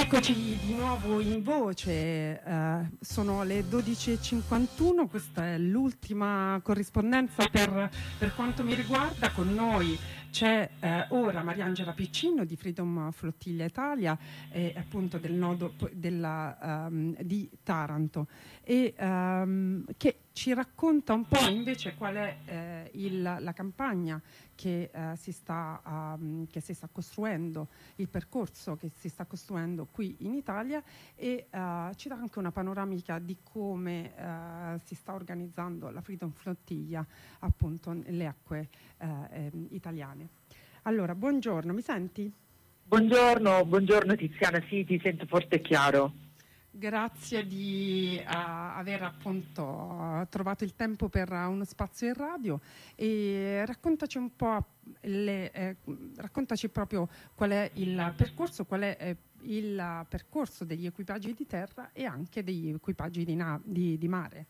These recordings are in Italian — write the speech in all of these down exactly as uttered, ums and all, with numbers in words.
Eccoci di nuovo in voce, eh, sono le dodici e cinquantuno, questa è l'ultima corrispondenza per, per quanto mi riguarda. Con noi c'è eh, ora Mariangela Piccino di Freedom Flottiglia Italia e appunto del nodo della, um, di Taranto, e um, che ci racconta un po' invece qual è eh, il, la campagna che, eh, si sta, um, che si sta costruendo, il percorso che si sta costruendo qui in Italia, e uh, ci dà anche una panoramica di come uh, si sta organizzando la Freedom Flottiglia appunto nelle acque uh, eh, italiane. Allora, buongiorno, mi senti? Buongiorno, buongiorno Tiziana, sì, ti sento forte e chiaro. Grazie di uh, aver appunto uh, trovato il tempo per uh, uno spazio in radio, e raccontaci un po', le, eh, raccontaci proprio qual è il percorso, qual è eh, il percorso degli equipaggi di terra e anche degli equipaggi di, na- di, di mare.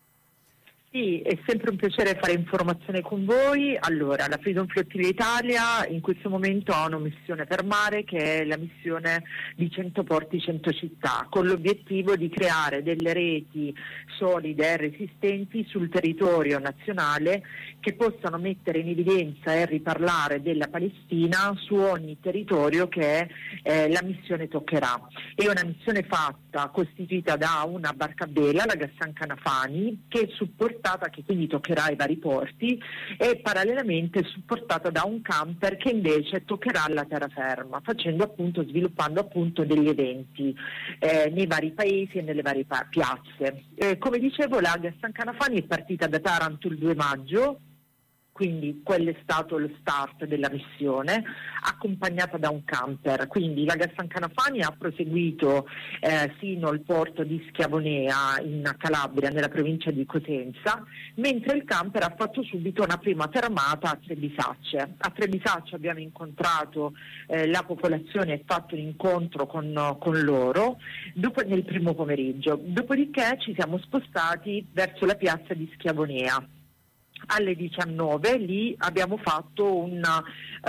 Sì, è sempre un piacere fare informazione con voi. Allora, la Freedom Flottiglia Italia in questo momento ha una missione per mare, che è la missione di cento porti, cento città, con l'obiettivo di creare delle reti solide e resistenti sul territorio nazionale che possano mettere in evidenza e riparlare della Palestina su ogni territorio che eh, la missione toccherà. È una missione fatta, costituita da una barca a vela, la Ghassan Kanafani, che è supportata che quindi toccherà i vari porti, e parallelamente supportata da un camper che invece toccherà la terraferma, facendo appunto, sviluppando appunto degli eventi eh, nei vari paesi e nelle varie pa- piazze. Eh, come dicevo, la Ghassan Kanafani è partita da Taranto il due maggio, quindi quello è stato lo start della missione, accompagnata da un camper. Quindi la Ghassan Kanafani ha proseguito eh, sino al porto di Schiavonea in Calabria, nella provincia di Cosenza, mentre il camper ha fatto subito una prima fermata a Trebisacce. A Trebisacce abbiamo incontrato eh, la popolazione e fatto un incontro con, con loro dopo, nel primo pomeriggio. Dopodiché ci siamo spostati verso la piazza di Schiavonea. Alle diciannove lì abbiamo fatto una,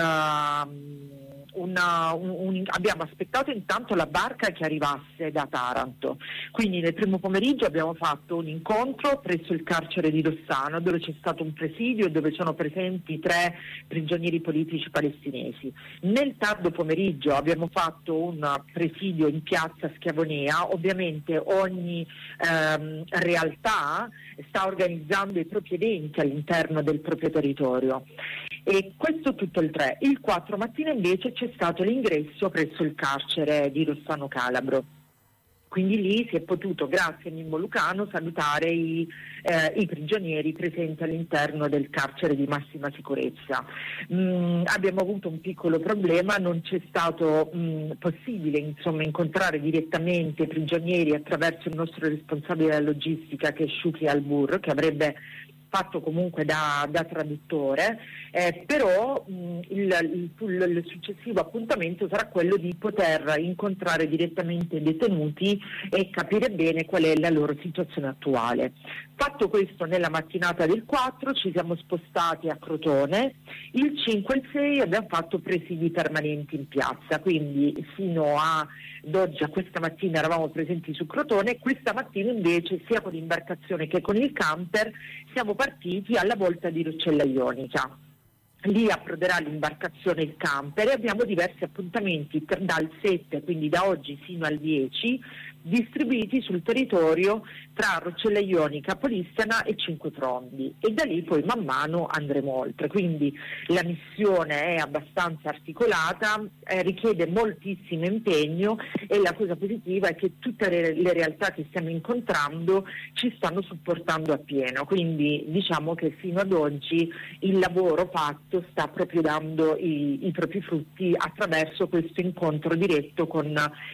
uh, una un, un, abbiamo aspettato intanto la barca che arrivasse da Taranto. Quindi nel primo pomeriggio abbiamo fatto un incontro presso il carcere di Rossano, dove c'è stato un presidio e dove sono presenti tre prigionieri politici palestinesi. Nel tardo pomeriggio abbiamo fatto un presidio in piazza Schiavonea. Ovviamente ogni ehm, realtà sta organizzando i propri eventi all'interno del proprio territorio, e questo tutto il tre. Il quattro mattina invece c'è stato l'ingresso presso il carcere di Rossano Calabro. Quindi lì si è potuto, grazie a Mimmo Lucano, salutare i, eh, i prigionieri presenti all'interno del carcere di massima sicurezza. Mm, abbiamo avuto un piccolo problema, non c'è stato mm, possibile insomma incontrare direttamente i prigionieri attraverso il nostro responsabile della logistica, che è Shukri Al-Bur, che avrebbe fatto comunque da, da traduttore, eh, però mh, il, il, il successivo appuntamento sarà quello di poter incontrare direttamente i detenuti e capire bene qual è la loro situazione attuale. Fatto questo, nella mattinata del quattro ci siamo spostati a Crotone, il cinque e il sei abbiamo fatto presidi permanenti in piazza, quindi fino a oggi, a questa mattina eravamo presenti su Crotone, e questa mattina invece sia con l'imbarcazione che con il camper siamo partiti alla volta di Roccella Ionica. Lì approderà l'imbarcazione e il camper, e abbiamo diversi appuntamenti dal sette, quindi da oggi fino al dieci, distribuiti sul territorio tra Roccella Ionica, Polistena e Cinquetrombi, e da lì poi man mano andremo oltre. Quindi la missione è abbastanza articolata, eh, richiede moltissimo impegno, e la cosa positiva è che tutte le, le realtà che stiamo incontrando ci stanno supportando appieno. Quindi diciamo che fino ad oggi il lavoro fatto sta proprio dando i, i propri frutti attraverso questo incontro diretto con